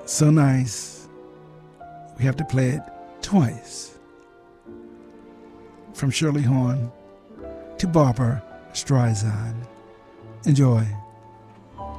So nice, we have to play it twice. From Shirley Horn to Barbra Streisand. Enjoy.